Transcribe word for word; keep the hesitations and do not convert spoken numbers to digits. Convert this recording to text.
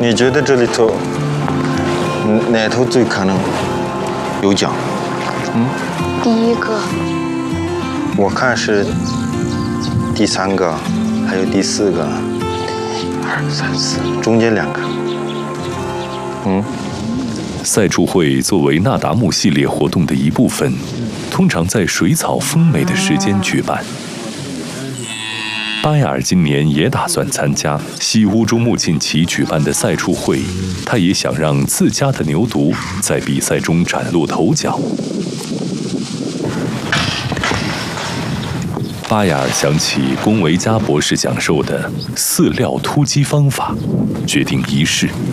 你觉得这里头哪头最可能有奖？ 嗯，第一个。 我看是第三个，还有第四个，一二三四，中间两个。嗯。 赛畜会作为那达慕系列活动的一部分，通常在水草丰美的时间举办。巴雅尔今年也打算参加西乌珠穆沁旗举办的赛畜会，他也想让自家的牛犊在比赛中崭露头角。巴雅尔想起龚维嘉博士讲授的饲料突击方法，决定一试。